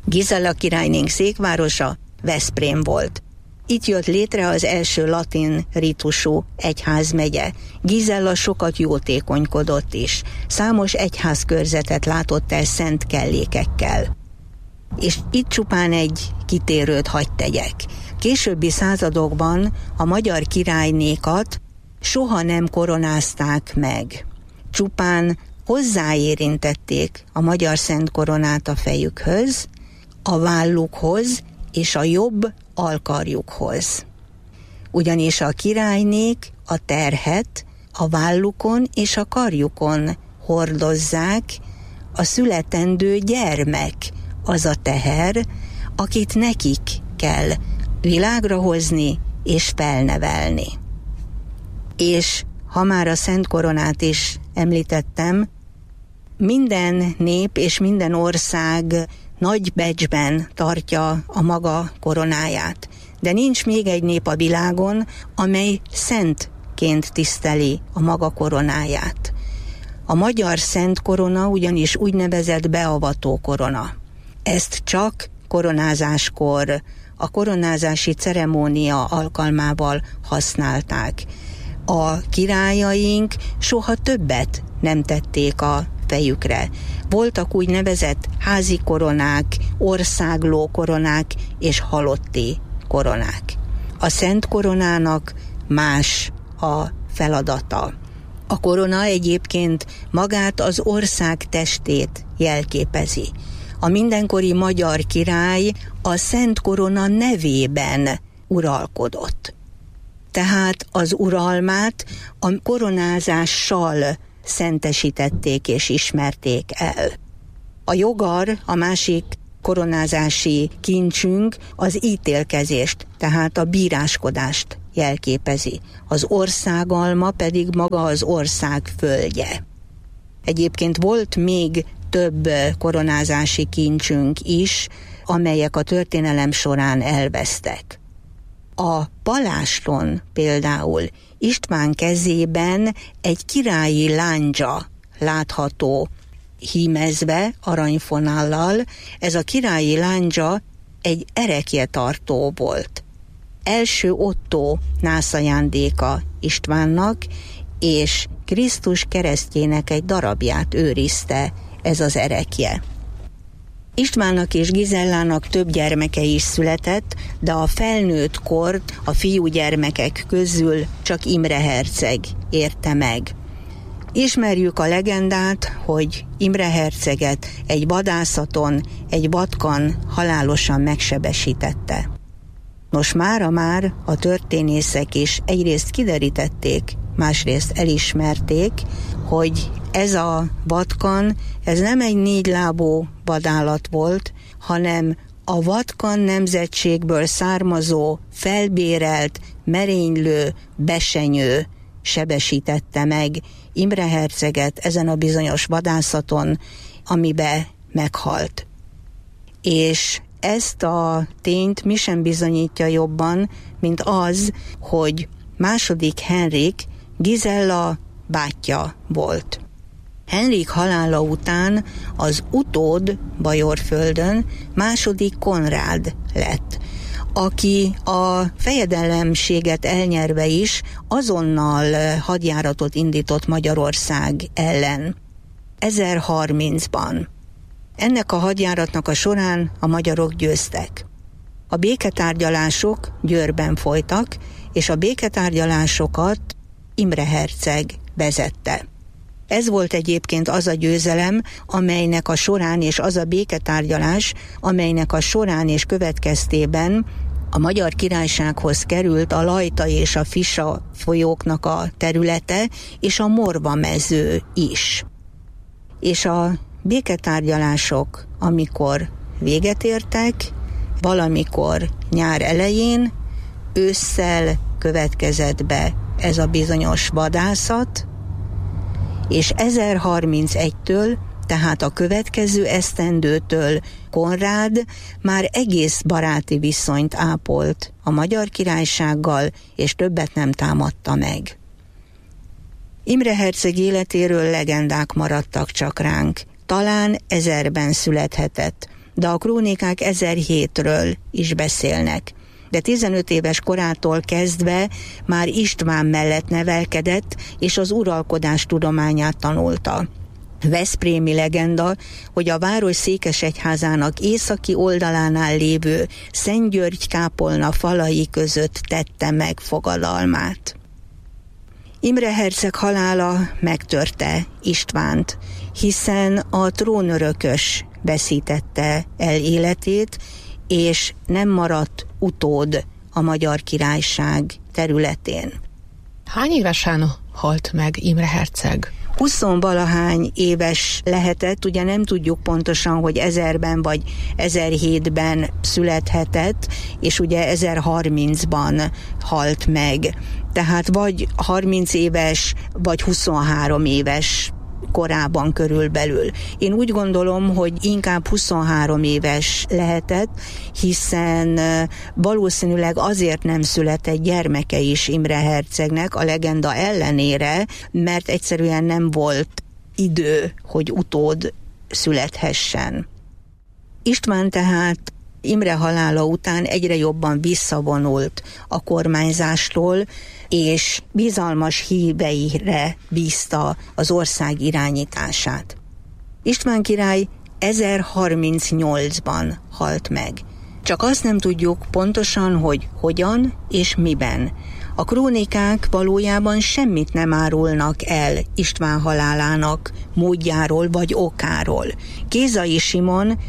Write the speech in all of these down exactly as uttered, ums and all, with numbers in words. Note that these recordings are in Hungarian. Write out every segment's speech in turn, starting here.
Gizella királynénk székvárosa Veszprém volt. Itt jött létre az első latin ritusú egyházmegye. Gizella sokat jótékonykodott is. Számos egyházkörzetet látott el szent kellékekkel. És itt csupán egy kitérőt hadd tegyek. Későbbi századokban a magyar királynékat soha nem koronázták meg. Csupán hozzáérintették a magyar szent koronát a fejükhöz, a vállukhoz és a jobb alkarjukhoz. Ugyanis a királynék a terhet a vállukon és a karjukon hordozzák, a születendő gyermek az a teher, akit nekik kell világra hozni és felnevelni. És ha már a szent koronát is említettem, minden nép és minden ország nagy becsben tartja a maga koronáját. De nincs még egy nép a világon, amely szentként tiszteli a maga koronáját. A magyar szent korona ugyanis úgynevezett beavató korona. Ezt csak koronázáskor, a koronázási ceremónia alkalmával használták. A királyaink soha többet nem tették a fejükre. Voltak úgynevezett házi koronák, országló koronák és halotti koronák. A szent koronának más a feladata. A korona egyébként magát az ország testét jelképezi. A mindenkori magyar király a szent korona nevében uralkodott. Tehát az uralmát a koronázással szentesítették és ismerték el. A jogar, a másik koronázási kincsünk az ítélkezést, tehát a bíráskodást jelképezi. Az országalma pedig maga az ország földje. Egyébként volt még több koronázási kincsünk is, amelyek a történelem során elvesztek. A palástron például István kezében egy királyi láncsa látható hímezve aranyfonállal. Ez a királyi láncsa egy erekjetartó volt. Első Ottó nászajándéka Istvánnak, és Krisztus keresztjének egy darabját őrizte ez az erekje. Istvánnak és Gizellának több gyermeke is született, de a felnőtt kort a fiúgyermekek közül csak Imre herceg érte meg. Ismerjük a legendát, hogy Imre herceget egy vadászaton egy vatkan halálosan megsebesítette. Nos, mára már a történészek is egyrészt kiderítették, másrészt elismerték, hogy ez a vatkan, ez nem egy négylábú vadállat volt, hanem a vatkan nemzetségből származó, felbérelt, merénylő, besenyő sebesítette meg Imre herceget ezen a bizonyos vadászaton, amibe meghalt. És ezt a tényt mi sem bizonyítja jobban, mint az, hogy második Henrik Gizella bátyja volt. Henrik halála után az utód Bajorföldön második Konrád lett, aki a fejedelemséget elnyerve is azonnal hadjáratot indított Magyarország ellen. ezerharmincban. Ennek a hadjáratnak a során a magyarok győztek. A béketárgyalások Győrben folytak, és a béketárgyalásokat Imre herceg vezette. Ez volt egyébként az a győzelem, amelynek a során, és az a béketárgyalás, amelynek a során és következtében a Magyar Királysághoz került a Lajta és a Fisa folyóknak a területe, és a Morva mező is. És a béketárgyalások, amikor véget értek, valamikor nyár elején, ősszel következett be ez a bizonyos vadászat, és ezerharmincegytől, tehát a következő esztendőtől Konrád már egész baráti viszonyt ápolt a Magyar Királysággal, és többet nem támadta meg. Imre herceg életéről legendák maradtak csak ránk. Talán ezerben születhetett, de a krónikák ezerhétről is beszélnek. De tizenöt éves korától kezdve már István mellett nevelkedett, és az uralkodás tudományát tanulta. Veszprémi legenda, hogy a város székesegyházának északi oldalánál lévő Szentgyörgy-kápolna falai között tette meg fogadalmát. Imre herceg halála megtörte Istvánt, hiszen a trónörökös veszítette el életét, és nem maradt utód a Magyar Királyság területén. Hány évesen halt meg Imre herceg? Huszonvalahány éves lehetett, ugye nem tudjuk pontosan, hogy ezerben vagy ezerhétben születhetett, és ugye ezerharmincban halt meg. Tehát vagy harminc éves, vagy huszonhárom éves korában körülbelül. Én úgy gondolom, hogy inkább huszonhárom éves lehetett, hiszen valószínűleg azért nem született gyermeke is Imre hercegnek a legenda ellenére, mert egyszerűen nem volt idő, hogy utód születhessen. István tehát Imre halála után egyre jobban visszavonult a kormányzástól, és bizalmas híveire bízta az ország irányítását. István király ezerharmincnyolcban halt meg. Csak azt nem tudjuk pontosan, hogy hogyan és miben. A krónikák valójában semmit nem árulnak el István halálának módjáról vagy okáról. Kézai Simon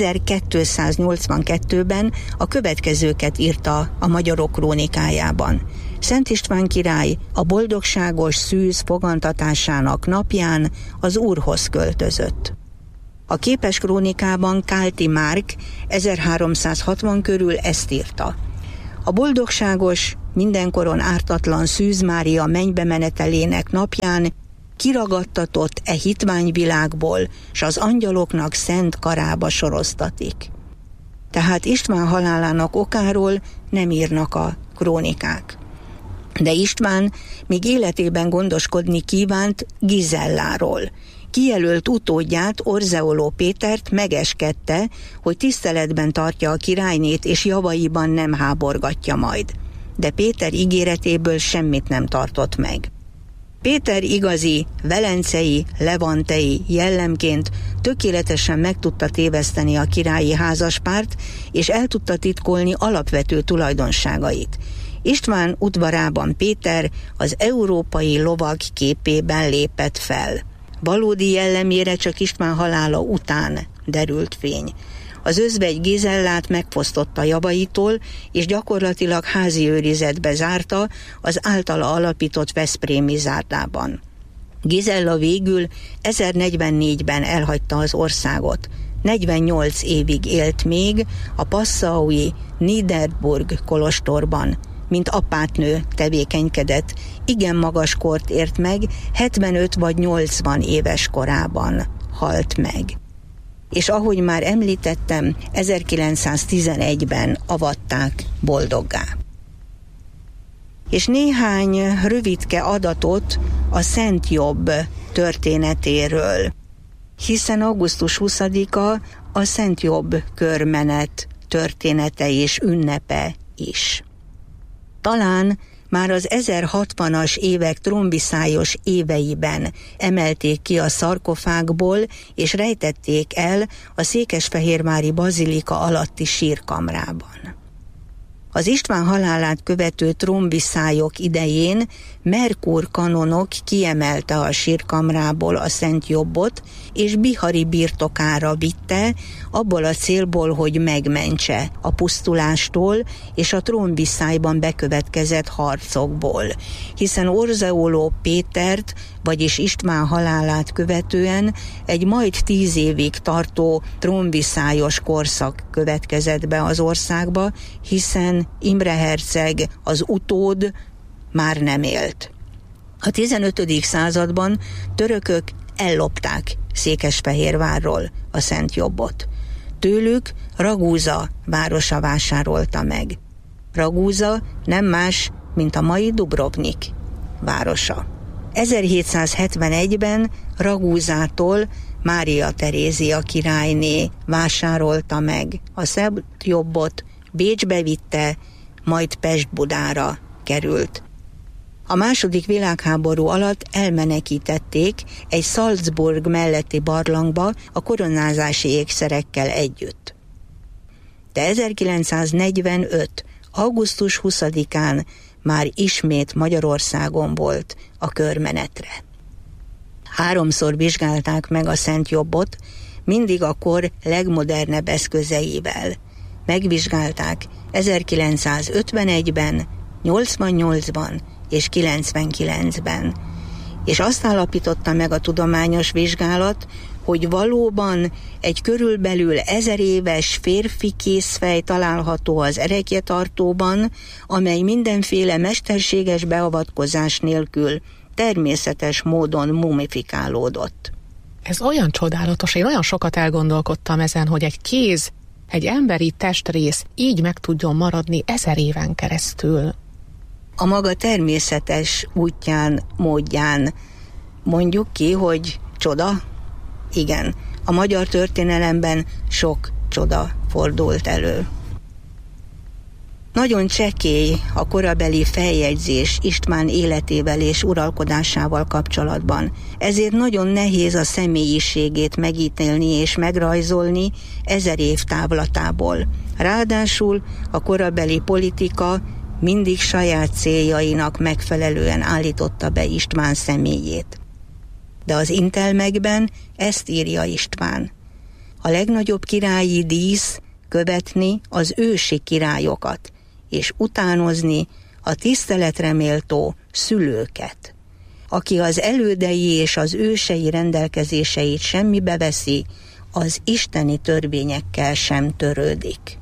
ezerkétszáznyolcvankettőben a következőket írta a Magyarok krónikájában. Szent István király a boldogságos szűz fogantatásának napján az Úrhoz költözött. A képes krónikában Kálti Márk ezerháromszázhatvan körül ezt írta. A boldogságos, mindenkoron ártatlan Szűz Mária mennybe menetelének napján kiragadtatott e hitványvilágból, s az angyaloknak szent karába soroztatik. Tehát István halálának okáról nem írnak a krónikák. De István még életében gondoskodni kívánt Gizelláról. Kijelölt utódját, Orzeoló Pétert megeskedte, hogy tiszteletben tartja a királynét és javaiban nem háborgatja majd. De Péter ígéretéből semmit nem tartott meg. Péter igazi, velencei, levantei jellemként tökéletesen meg tudta téveszteni a királyi házaspárt, és el tudta titkolni alapvető tulajdonságait. István udvarában Péter az európai lovag képében lépett fel. Valódi jellemére csak István halála után derült fény. Az özvegy Gizellát megfosztotta javaitól, és gyakorlatilag házi őrizetbe zárta az általa alapított veszprémi zárdában. Gizella végül ezernegyvennégyben elhagyta az országot. negyvennyolc évig élt még a passaui Niederburg kolostorban, mint apátnő tevékenykedett, igen magas kort ért meg, hetvenöt vagy nyolcvan éves korában halt meg. És ahogy már említettem, ezerkilencszáztizenegyben avatták boldoggá. És néhány rövidke adatot a Szent Jobb történetéről, hiszen augusztus huszadika a Szent Jobb körmenet története és ünnepe is. Talán már az ezerhatvanas évek trombiszályos éveiben emelték ki a szarkofágból, és rejtették el a székesfehérvári bazilika alatti sírkamrában. Az István halálát követő trombiszályok idején Merkur kanonok kiemelte a sírkamrából a Szent Jobbot, és Bihari birtokára vitte, abból a célból, hogy megmentse a pusztulástól és a trombiszályban bekövetkezett harcokból, hiszen Orzeoló Pétert, vagyis István halálát követően egy majd tíz évig tartó trombiszályos korszak következett be az országba, hiszen Imre herceg, az utód, már nem élt. A tizenötödik században törökök ellopták Székesfehérvárról a Szent Jobbot. Tőlük Ragúza városa vásárolta meg. Ragúza nem más, mint a mai Dubrovnik városa. ezerhétszázhetvenegyben Ragúzától Mária Terézia királyné vásárolta meg a Szentjobbot, Bécsbe vitte, majd Pest-Budára került. A második világháború alatt elmenekítették egy Salzburg melletti barlangba a koronázási ékszerekkel együtt. De ezerkilencszáznegyvenöt. augusztus huszadikán már ismét Magyarországon volt a körmenetre. Háromszor vizsgálták meg a Szentjobbot, mindig a kor legmodernebb eszközeivel. Megvizsgálták ezerkilencszázötvenegyben, nyolcvannyolcban és kilencvenkilencben. És azt állapította meg a tudományos vizsgálat, hogy valóban egy körülbelül ezer éves férfi kézfej található az erekjetartóban, amely mindenféle mesterséges beavatkozás nélkül természetes módon mumifikálódott. Ez olyan csodálatos, én olyan sokat elgondolkodtam ezen, hogy egy kéz, egy emberi testrész így meg tudjon maradni ezer éven keresztül. A maga természetes útján, módján mondjuk ki, hogy csoda? Igen, a magyar történelemben sok csoda fordult elő. Nagyon csekély a korabeli feljegyzés István életével és uralkodásával kapcsolatban, ezért nagyon nehéz a személyiségét megítélni és megrajzolni ezer év távlatából. Ráadásul a korabeli politika mindig saját céljainak megfelelően állította be István személyét. De az intelmekben ezt írja István. A legnagyobb királyi dísz követni az ősi királyokat, és utánozni a tiszteletre méltó szülőket. Aki az elődei és az ősei rendelkezéseit semmibe veszi, az isteni törvényekkel sem törődik.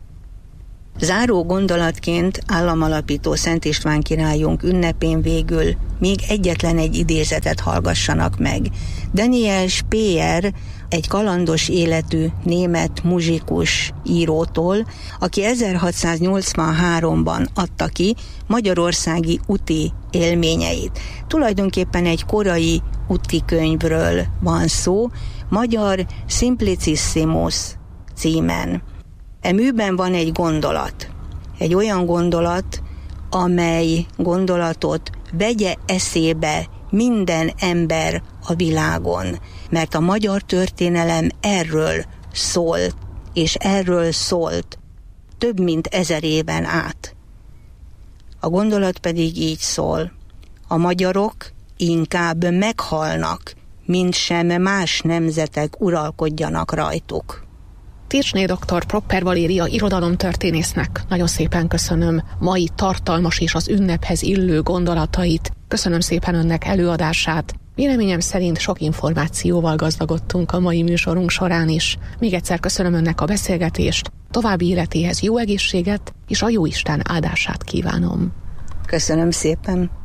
Záró gondolatként államalapító Szent István királyunk ünnepén végül még egyetlen egy idézetet hallgassanak meg. Daniel Speer, egy kalandos életű német muzsikus írótól, aki ezerhatszáznyolcvanháromban adta ki magyarországi úti élményeit. Tulajdonképpen egy korai úti könyvről van szó, magyar Simplicissimus címen. E műben van egy gondolat, egy olyan gondolat, amely gondolatot vegye eszébe minden ember a világon, mert a magyar történelem erről szólt, és erről szólt több mint ezer éven át. A gondolat pedig így szól: a magyarok inkább meghalnak, mint sem más nemzetek uralkodjanak rajtuk. Tircsné doktor Propper Valéria irodalomtörténésznek nagyon szépen köszönöm mai tartalmas és az ünnephez illő gondolatait. Köszönöm szépen önnek előadását. Véleményem szerint sok információval gazdagodtunk a mai műsorunk során is. Még egyszer köszönöm önnek a beszélgetést, további életéhez jó egészséget és a Jóisten áldását kívánom. Köszönöm szépen.